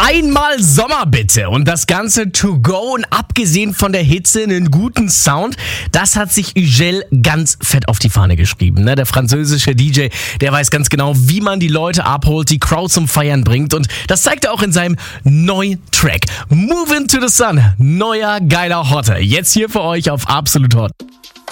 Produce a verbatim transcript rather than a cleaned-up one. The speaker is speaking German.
Einmal Sommer bitte und das Ganze to go und abgesehen von der Hitze einen guten Sound, das hat sich Ugel ganz fett auf die Fahne geschrieben. Ne? Der französische D J, der weiß ganz genau, wie man die Leute abholt, die Crowd zum Feiern bringt und das zeigt er auch in seinem neuen Track. Move into the Sun, neuer geiler Hotte. Jetzt hier für euch auf Absolut Hot.